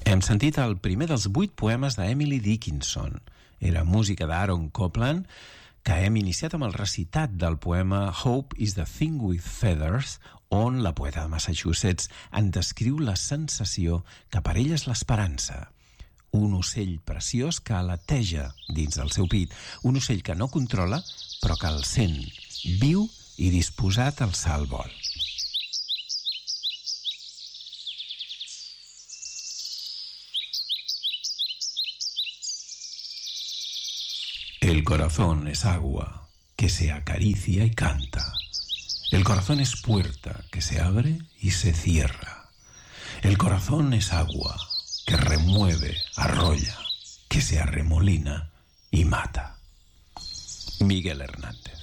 Hem sentit el primer dels 8 poemes d'Emily Dickinson. Era música d'Aaron Copland, que hem iniciat amb el recitat del poema Hope is the Thing with Feathers, on la poeta de Massachusetts en descriu la sensació que per ella és l'esperança. Un ocell preciós que aleteja dins del seu pit, un ocell que no controla, però que el sent, viu i disposat a alçar el vol. El corazón es agua que se acaricia y canta. El corazón es puerta que se abre y se cierra. El corazón es agua que remueve, arrolla, que se arremolina y mata. Miguel Hernández.